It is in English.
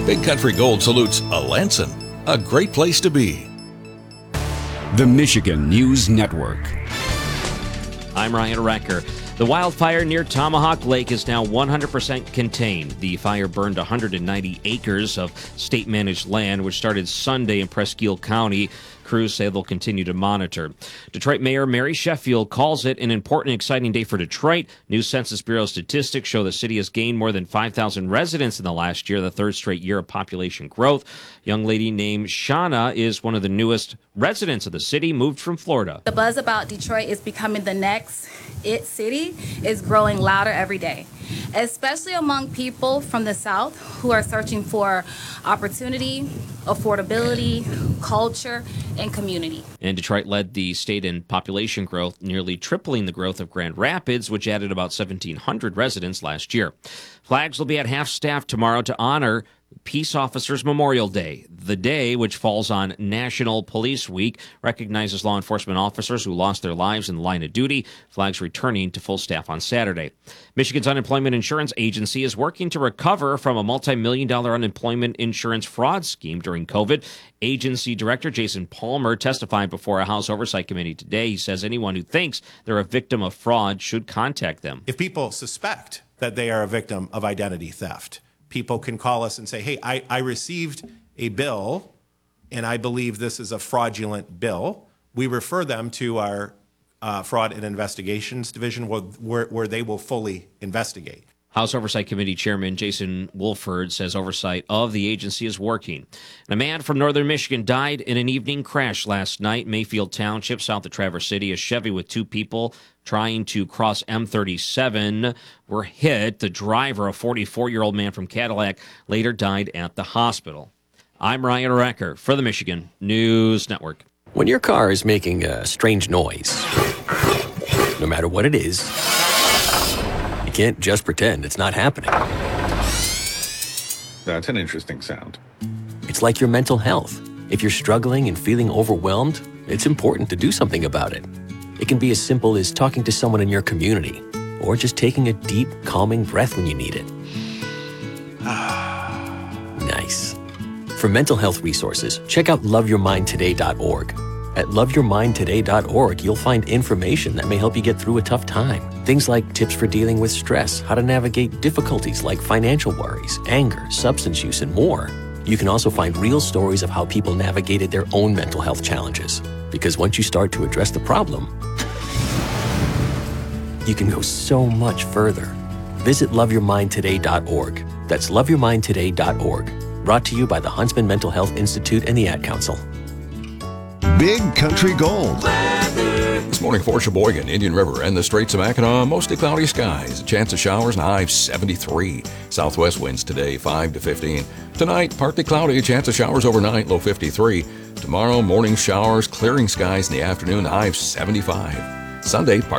Big Country Gold salutes Alanson, a great place to be. The Michigan News Network. I'm Ryan Recker. The wildfire near Tomahawk Lake is now 100% contained. The fire burned 190 acres of state-managed land, which started Sunday in Presque Isle County. Crews say they'll continue to monitor. Detroit Mayor Mary Sheffield calls it an important and exciting day for Detroit. New Census Bureau statistics show the city has gained more than 5,000 residents in the last year, the third straight year of population growth. A young lady named Shauna is one of the newest residents of the city, moved from Florida. The buzz about Detroit is becoming the next it city is growing louder every day, especially among people from the South who are searching for opportunity, affordability, culture, and community. And Detroit led the state in population growth, nearly tripling the growth of Grand Rapids, which added about 1,700 residents last year. Flags will be at half-staff tomorrow to honor Peace Officers Memorial Day. The day, which falls on National Police Week, recognizes law enforcement officers who lost their lives in the line of duty. Flags returning to full staff on Saturday. Michigan's Unemployment Insurance Agency is working to recover from a multi-million-dollar unemployment insurance fraud scheme during COVID. Agency Director Jason Palmer testified before a House Oversight Committee today. He says anyone who thinks they're a victim of fraud should contact them. If people suspect that they are a victim of identity theft, people can call us and say, hey, I received a bill and I believe this is a fraudulent bill. We refer them to our Fraud and Investigations Division where they will fully investigate. House Oversight Committee Chairman Jason Wolford says oversight of the agency is working. And a man from northern Michigan died in an evening crash last night, Mayfield Township, south of Traverse City. A Chevy with two people trying to cross M37 were hit. The driver, a 44-year-old man from Cadillac, later died at the hospital. I'm Ryan Recker for the Michigan News Network. When your car is making a strange noise, no matter what it is, you can't just pretend it's not happening. That's an interesting sound. It's like your mental health. If you're struggling and feeling overwhelmed, it's important to do something about it. It can be as simple as talking to someone in your community, or just taking a deep, calming breath when you need it. Nice. For mental health resources, check out loveyourmindtoday.org. At loveyourmindtoday.org, you'll find information that may help you get through a tough time. Things like tips for dealing with stress, how to navigate difficulties like financial worries, anger, substance use, and more. You can also find real stories of how people navigated their own mental health challenges. Because once you start to address the problem, you can go so much further. Visit loveyourmindtoday.org. That's loveyourmindtoday.org. Brought to you by the Huntsman Mental Health Institute and the Ad Council. Big Country Gold. This morning for Sheboygan, Indian River, and the Straits of Mackinac, mostly cloudy skies. A chance of showers and a high of 73. Southwest winds today, 5 to 15. Tonight, partly cloudy, a chance of showers overnight, low 53. Tomorrow, morning showers, clearing skies in the afternoon, high of 75. Sunday,